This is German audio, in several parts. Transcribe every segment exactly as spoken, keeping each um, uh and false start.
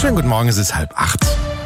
Schönen guten Morgen, es ist halb acht.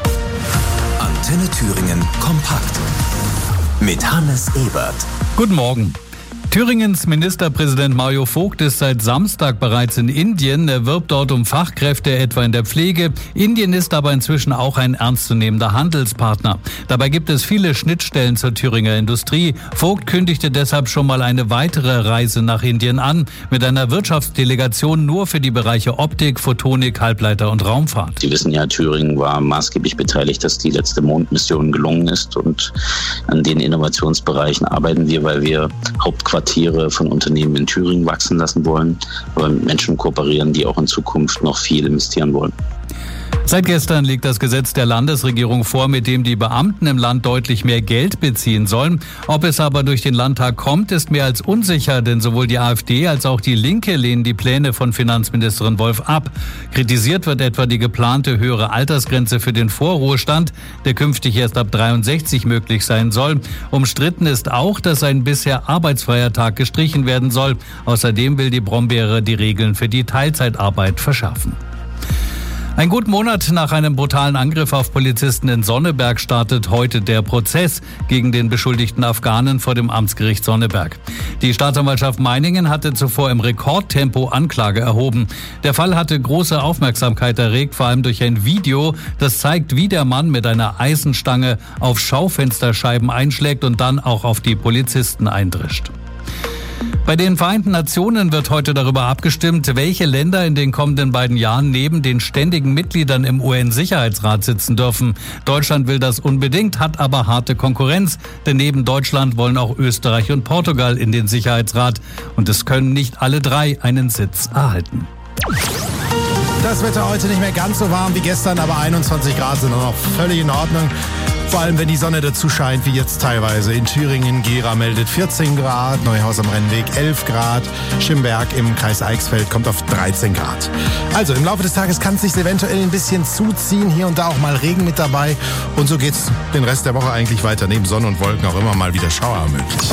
Antenne Thüringen kompakt mit Hannes Ebert. Guten Morgen. Thüringens Ministerpräsident Mario Vogt ist seit Samstag bereits in Indien. Er wirbt dort um Fachkräfte, etwa in der Pflege. Indien ist aber inzwischen auch ein ernstzunehmender Handelspartner. Dabei gibt es viele Schnittstellen zur Thüringer Industrie. Vogt kündigte deshalb schon mal eine weitere Reise nach Indien an, mit einer Wirtschaftsdelegation nur für die Bereiche Optik, Photonik, Halbleiter und Raumfahrt. Sie wissen ja, Thüringen war maßgeblich beteiligt, dass die letzte Mondmission gelungen ist. Und an den Innovationsbereichen arbeiten wir, weil wir Hauptquartier Quartiere von Unternehmen in Thüringen wachsen lassen wollen, aber mit Menschen kooperieren, die auch in Zukunft noch viel investieren wollen. Seit gestern liegt das Gesetz der Landesregierung vor, mit dem die Beamten im Land deutlich mehr Geld beziehen sollen. Ob es aber durch den Landtag kommt, ist mehr als unsicher, denn sowohl die AfD als auch die Linke lehnen die Pläne von Finanzministerin Wolf ab. Kritisiert wird etwa die geplante höhere Altersgrenze für den Vorruhestand, der künftig erst ab dreiundsechzig möglich sein soll. Umstritten ist auch, dass ein bisher arbeitsfreier Tag gestrichen werden soll. Außerdem will die Brombeere die Regeln für die Teilzeitarbeit verschärfen. Ein guten Monat nach einem brutalen Angriff auf Polizisten in Sonneberg startet heute der Prozess gegen den beschuldigten Afghanen vor dem Amtsgericht Sonneberg. Die Staatsanwaltschaft Meiningen hatte zuvor im Rekordtempo Anklage erhoben. Der Fall hatte große Aufmerksamkeit erregt, vor allem durch ein Video, das zeigt, wie der Mann mit einer Eisenstange auf Schaufensterscheiben einschlägt und dann auch auf die Polizisten eindrischt. Bei den Vereinten Nationen wird heute darüber abgestimmt, welche Länder in den kommenden beiden Jahren neben den ständigen Mitgliedern im U N-Sicherheitsrat sitzen dürfen. Deutschland will das unbedingt, hat aber harte Konkurrenz, denn neben Deutschland wollen auch Österreich und Portugal in den Sicherheitsrat. Und es können nicht alle drei einen Sitz erhalten. Das Wetter heute nicht mehr ganz so warm wie gestern, aber einundzwanzig Grad sind noch völlig in Ordnung. Vor allem, wenn die Sonne dazu scheint, wie jetzt teilweise. In Thüringen, Gera meldet vierzehn Grad, Neuhaus am Rennweg elf Grad, Schimberg im Kreis Eichsfeld kommt auf dreizehn Grad. Also im Laufe des Tages kann es sich eventuell ein bisschen zuziehen, hier und da auch mal Regen mit dabei. Und so geht's den Rest der Woche eigentlich weiter. Neben Sonne und Wolken auch immer mal wieder Schauer möglich.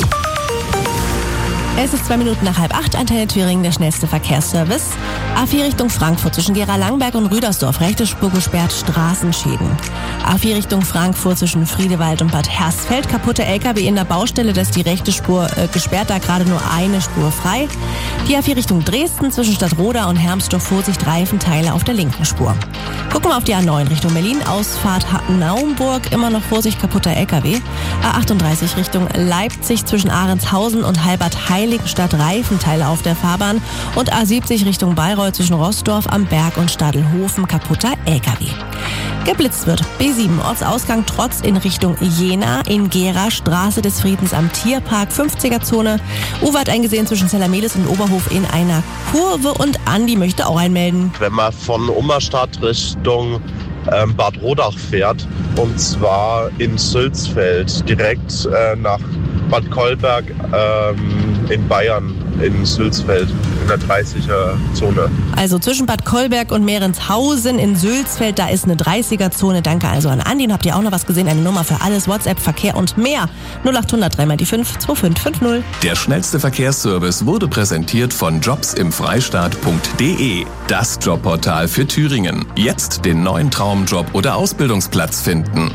Es ist zwei Minuten nach halb acht, Antenne Thüringen, der schnellste Verkehrsservice. A vier Richtung Frankfurt zwischen Gera-Langberg und Rüdersdorf, rechte Spur gesperrt, Straßenschäden. A vier Richtung Frankfurt zwischen Friedewald und Bad Hersfeld, kaputte L K W in der Baustelle, da ist die rechte Spur äh, gesperrt, da gerade nur eine Spur frei. Die A vier Richtung Dresden zwischen Stadtroda und Hermsdorf, Vorsicht, Reifenteile auf der linken Spur. Gucken wir auf die A neun Richtung Berlin, Ausfahrt Naumburg, immer noch Vorsicht, kaputter L K W. A achtunddreißig Richtung Leipzig zwischen Ahrenshausen und Halbert-Heiligenstadt, Reifenteile auf der Fahrbahn. Und A siebzig Richtung Bayreuth zwischen Rossdorf am Berg und Stadelhofen, kaputter L K W. Geblitzt wird B sieben, Ortsausgang Trotz in Richtung Jena, in Gera, Straße des Friedens am Tierpark, fünfziger-Zone. Uwe hat eingesehen zwischen Zellermelis und Oberhof in einer Kurve und Andi möchte auch einmelden. Wenn man von Ummerstadt Richtung ähm, Bad Rodach fährt, und zwar in Sülzfeld, direkt äh, nach Bad Kolberg ähm, in Bayern, in Sülzfeld, in der dreißiger-Zone. Also zwischen Bad Kolberg und Mehrenshausen in Sülzfeld, da ist eine dreißiger-Zone. Danke also an Andi. Und habt ihr auch noch was gesehen? Eine Nummer für alles, WhatsApp, Verkehr und mehr. null acht hundert drei mal die fünf zwei fünf fünf null. Der schnellste Verkehrsservice wurde präsentiert von jobs im freistaat punkt de. Das Jobportal für Thüringen. Jetzt den neuen Traumjob oder Ausbildungsplatz finden.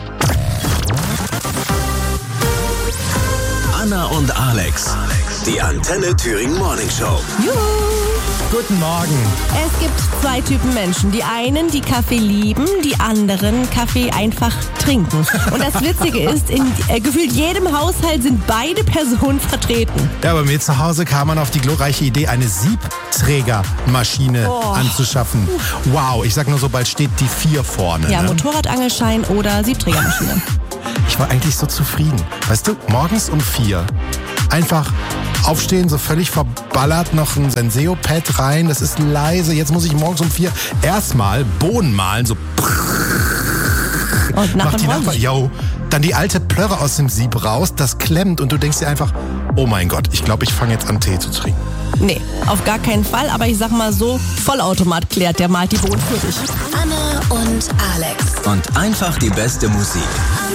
Anna und Alex, die Antenne Thüringen Morning Show. Juhu. Guten Morgen. Es gibt zwei Typen Menschen. Die einen, die Kaffee lieben, die anderen Kaffee einfach trinken. Und das Witzige ist, in äh, gefühlt jedem Haushalt sind beide Personen vertreten. Ja, bei mir zu Hause kam man auf die glorreiche Idee, eine Siebträgermaschine oh. anzuschaffen. Wow, ich sag nur so, bald steht die vier vorne. Ja, ne? Motorradangelschein oder Siebträgermaschine. Ich war eigentlich so zufrieden. Weißt du, morgens um vier einfach aufstehen, so völlig verballert, noch ein Senseo-Pad rein, das ist leise. Jetzt muss ich morgens um vier erstmal Bohnen mahlen, so und macht die Nachbar, yo, dann die alte Plörre aus dem Sieb raus, das klemmt und du denkst dir einfach, oh mein Gott, ich glaube, ich fange jetzt an Tee zu trinken. Nee, auf gar keinen Fall, aber ich sag mal so, Vollautomat klärt, der malt die Bohnen für dich. Anna und Alex. Und einfach die beste Musik.